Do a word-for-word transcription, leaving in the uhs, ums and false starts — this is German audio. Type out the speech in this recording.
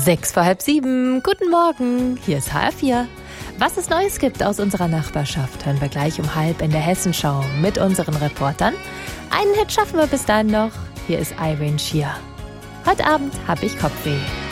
Sechs vor halb sieben. Guten Morgen. Hier ist H R vier. Was es Neues gibt aus unserer Nachbarschaft, hören wir gleich um halb in der Hessenschau mit unseren Reportern. Einen Hit schaffen wir bis dahin noch. Hier ist Irene Shear. Heute Abend habe ich Kopfweh.